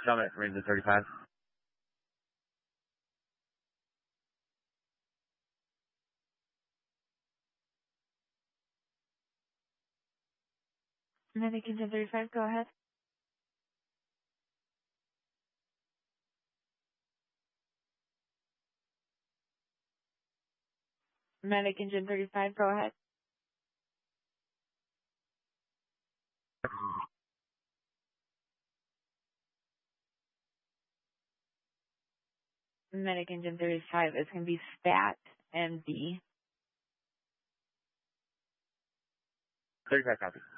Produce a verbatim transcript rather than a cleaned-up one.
Summit, Ranger thirty-five. Medic Engine thirty-five, go ahead. Medic Engine thirty-five, go ahead. Medic Engine thirty-five is going to be SPAT and B. thirty-five copy.